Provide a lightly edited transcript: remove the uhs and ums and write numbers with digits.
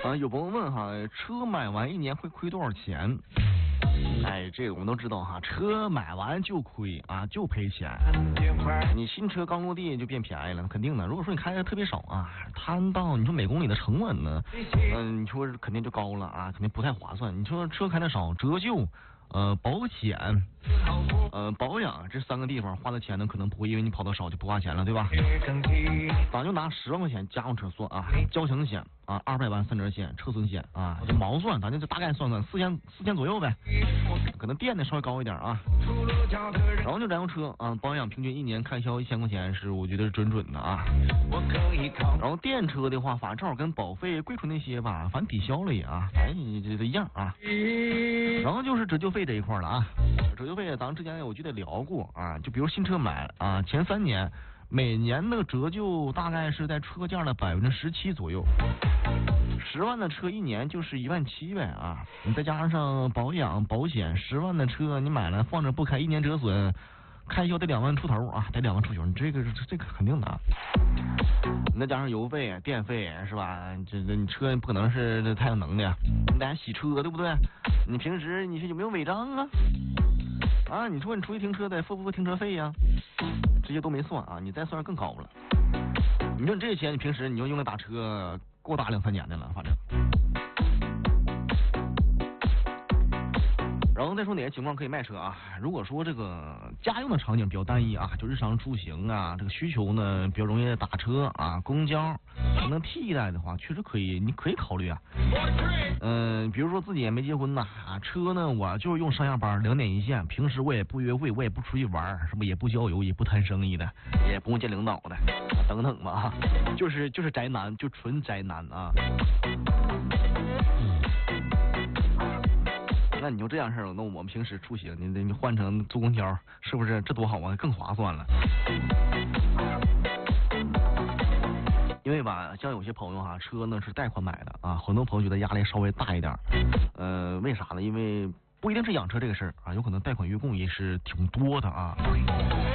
有朋友问哈，车买完1年会亏多少钱？哎，这个我们都知道哈，车买完就亏啊，就赔钱。你新车刚落地就变便宜了，肯定的。如果说你开的特别少啊，摊到你说每公里的成本呢，你说肯定就高了啊，肯定不太划算。你说车开的少，折旧。保险，保养这3个地方花的钱呢，可能不会因为你跑得少就不花钱了，对吧？咱就拿10万块钱家用车算啊，交强险啊，200万3折险，车损险啊，这毛算，咱就大概算算4000左右呗，可能电的稍微高一点啊。然后就燃油车啊，保养平均1年开销1000块钱是我觉得是准的啊。然后电车的话，反正正好跟保费贵出那些吧，反正抵消了也啊，反正这一样啊。然后就是折旧费这一块了啊，折旧费咱之前我记得聊过啊，就比如新车买啊，前3年每年的折旧大概是在车价的17%左右，10万的车1年就是17000呗啊，你再加上保养保险，10万的车你买了放着不开，1年折损，开销得2万出头啊，得2万出头，你这个肯定的啊。你再加上油费、电费是吧？这你车不可能是太阳能的，你得洗车对不对？你平时你是有没有违章啊？啊，你说你出去停车得付不付停车费呀？这些都没算啊，你再算更高了。你说你这些钱，你平时你就用来打车，够打2-3年的了，反正。然后再说哪些情况可以卖车啊？如果说这个家用的场景比较单一啊，就日常出行啊，这个需求呢比较容易打车啊、公交能替代的话，确实可以，你可以考虑啊。比如说自己也没结婚呐，车呢我就是用上下班2点一线，平时我也不约会，我也不出去玩，什么也不郊游，也不谈生意的，也不用见领导的，等等吧，就是宅男，就纯宅男啊。那你就这样式儿，那我们平时出行，你换成坐公交，是不是这多好啊？更划算了。因为吧，像有些朋友哈，车呢是贷款买的啊，很多朋友觉得压力稍微大一点。为啥呢？因为不一定是养车这个事儿啊，有可能贷款月供也是挺多的啊。